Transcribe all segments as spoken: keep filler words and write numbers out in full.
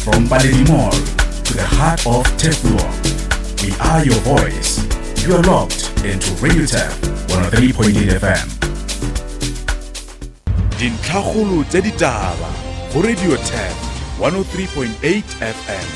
From Baledi Mall to the heart of Teflon, we are your voice. You're locked into Radio Tef one oh three point eight F M. Dintlhagolo tse ditaba go Radio Tef one oh three point eight F M.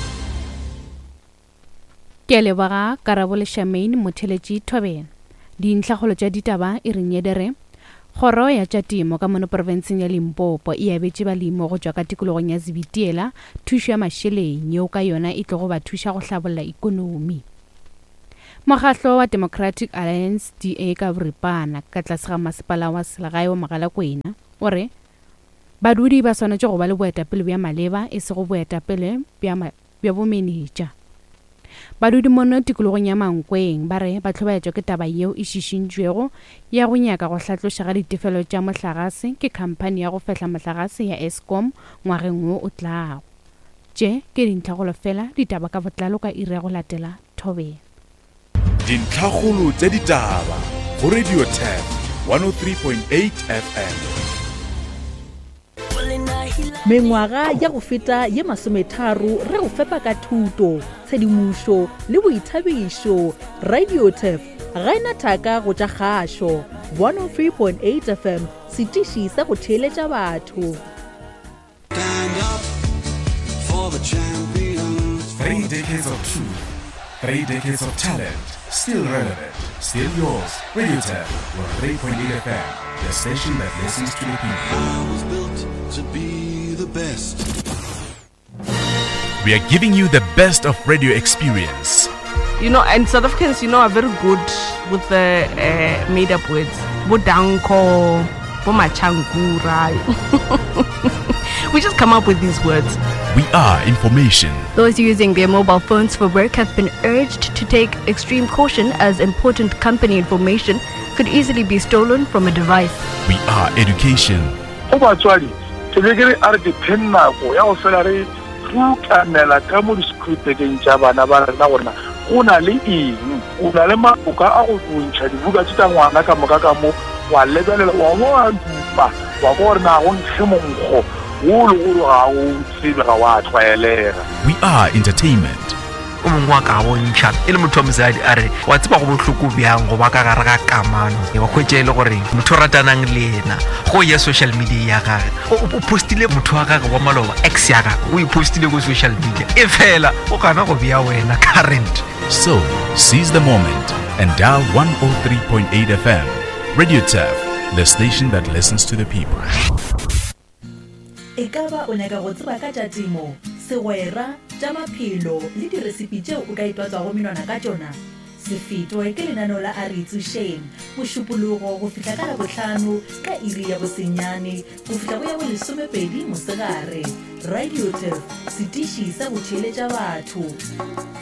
Ke leboga Karabo le Shamaine Motheletši Thobela. Dintlhagolo tša ditaba e reng yedere Kgoro ya tša temo ka mono provinseng ya Limpopo e abetše balemi go tšwa ka tikologong ya Zibitiela thušo ya mašeleng yeo ka yona e tlo go ba thuša go hlabolla ikonomi. Mokgatlo wa Democratic Alliance D A ka boripana ka tlase ga masepala wa Selegae wa Mogalakwena o re badudi ba swanetše go ba le boetapele bja maleba e se go boetapele bja bomenetša. Badudi mono tikologong ya Mankweng ba re ba tlhobaetšwa ke taba yeo e šišintšwego ya go nyaka go hlatloša ga ditefelo tša mohlagase ke khamphani ya go fehla mohlagase ya Eskom ngwageng wo o tlago. Tše ke dintlhagolo fela ditaba ka botlalo ka iri ya go latela Thobela. Dintlhagolo tse ditaba go Radio Tef one oh three point eight F M. Mengwaga ya go feta ye masometharo re go fepa ka thuto, tshedimušo le boithabišo. Radio Tef ga ena thaka go tša kgašo one oh three point eight F M, setiši sa go theeletša batho. Stand up for the champions. Three decades of truth, three decades of talent, still relevant, still yours. Radio Tef one oh three point eight F M, the station that listens to the people. I was built to be the best. We are giving you the best of radio experience. You know, and South Africans, you know, are very good with the uh, made-up words. Bodanko, bomachangura. We just come up with these words. We are information. Those using their mobile phones for work have been urged to take extreme caution as important company information could easily be stolen from a device. We are education. Obatswadi, tebegere are depend nako ya go fela re tlukanela ka mo diskripteng tša bana ba rena gorena go na le eng, o na le maboka a go tsontšha dibuka tša ngwana ka moka ka mo wa lebelela wa mo a dupa wa go rena go nkge monkgo wo le go ga o tsebe ga wa tlwaelega. We are entertainment. O mongwe ka bontšha e le motho wa mosadi a re wa tseba go bohloko bjang go ba ka gare ga kamano wa khwetše e le gore motho ratanang le ena go ya social media ya gage o postile motho wa gage wa maloba ex ya gage o ipostile go social media e fela o kana go bia wena current. So seize the moment and dial one oh three point eight F M. Radio Tef, the station that listens to the people. Ekaba o nyaka go tseba ka tša temo, segwera, tša maphelo le diresipi tšeo o ka itwatsa go menwana ka tšona. Se fetwe ke lenaneo la a re itsošeng, mošupologo go fihla ka Labohlano ka iri ya bosenyane go fihla go ya bo lesomepedi mosegare. Radio Tef, setiši sa go theeletša batho.